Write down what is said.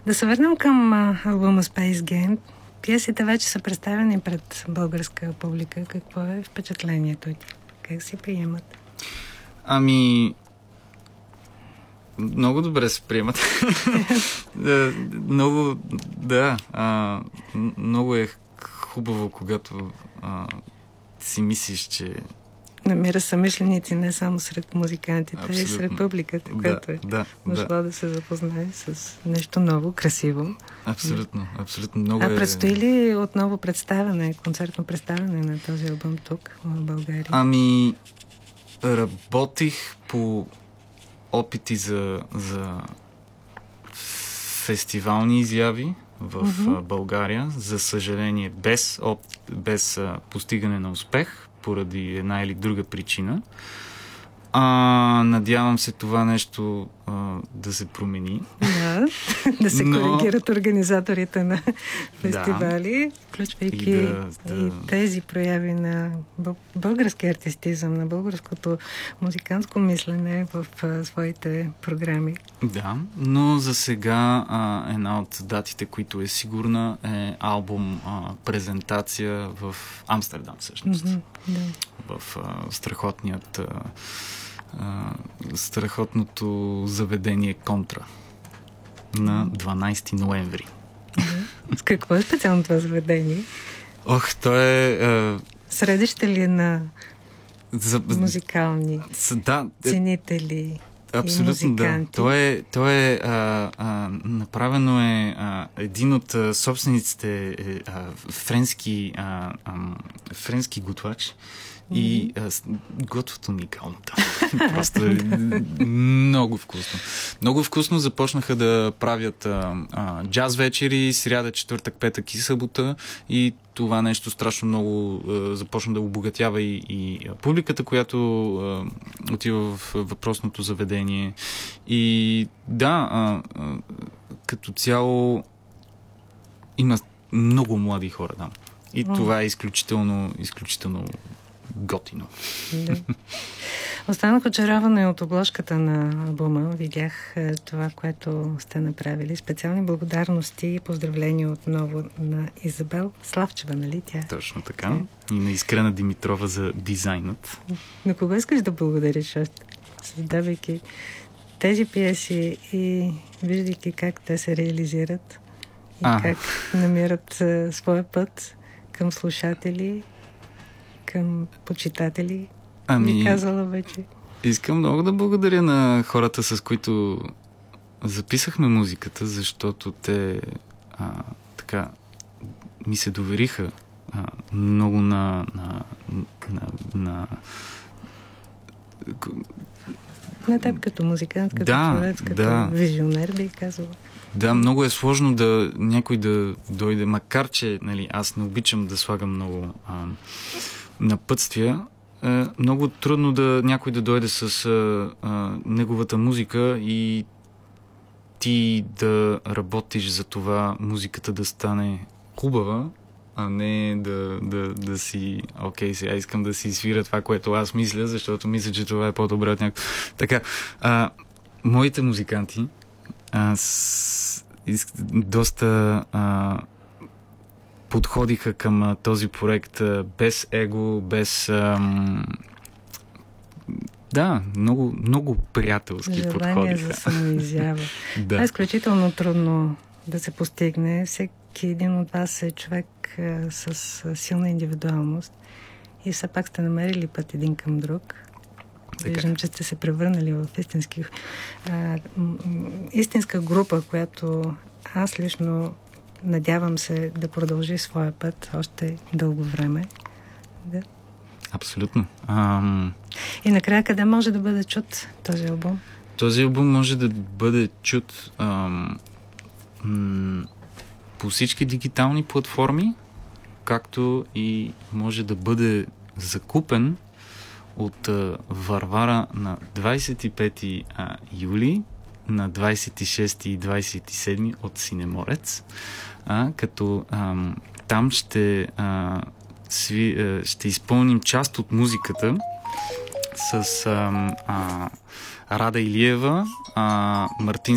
Да се върнем към албума Space Game. Пиесите вече са представени пред българска публика. Какво е впечатлението ти? Как се приемат? Ами... Много добре се приемат. Много... Да. Много е хубаво, когато си мислиш, че... Намира съмишленици не само сред музикантите, а и сред публиката, която дошла да се запознае с нещо ново, красиво. Абсолютно. Много предстои ли отново представяне, концертно представяне на този албум тук, в България? Ами, работих по опити за фестивални изяви в България, за съжаление без постигане на успех, поради една или друга причина. Надявам се това нещо да се промени. Да се коригират организаторите на фестивали, включвайки и тези прояви на български артистизъм, на българското музикантско мислене в своите програми. Да, но за сега една от датите, които е сигурна, е албум презентация в Амстердам всъщност. В страхотното заведение Контра на 12 ноември. С какво е специално това заведение? То е... Средище ли на музикални ценители? Абсолютно, да. То е направено е един от собствениците френски готвач и готвото уникално там. Просто е много вкусно. Много вкусно започнаха да правят джаз вечери, сряда, четвъртък, петък и събота и това нещо страшно много започна да обогатява и публиката, която отива в въпросното заведение. И като цяло има много млади хора там. И това е изключително готино. Да. Останах очарована и от обложката на албума. Видях това, което сте направили. Специални благодарности и поздравления отново на Изабел Славчева, нали тя? Точно така. И на Искрена Димитрова за дизайнът. На кого искаш да благодариш още? Създавайки тези пиеси и виждайки как те се реализират и как намират своя път към слушатели, към почитатели, ми казала вече. Искам много да благодаря на хората, с които записахме музиката, защото те така ми се довериха много на теб като музикант, като човек, като визионер, би казала. Да, много е сложно някой да дойде, макар че аз не обичам да слагам много напътствия. Много трудно някой да дойде с неговата музика и ти да работиш за това музиката да стане хубава, а не да си сега искам да си свира това, което аз мисля, защото мисля, че това е по-добре от някой. Така, моите музиканти доста подходиха към този проект без его, без... много, много приятелски подходиха. Желание за самоизява. Това е изключително трудно да се постигне. Всеки един от вас е човек с силна индивидуалност и все пак сте намерили път един към друг. Виждам, че сте се превърнали в истинска група, която аз лично надявам се да продължи своя път още дълго време. Да. Абсолютно. И накрая къде може да бъде чут този албум? Този албум може да бъде чут по всички дигитални платформи, както и може да бъде закупен от Варвара на 25 юли, на 26 и 27 от Синеморец, като там ще изпълним част от музиката с Рада Илиева, Мартин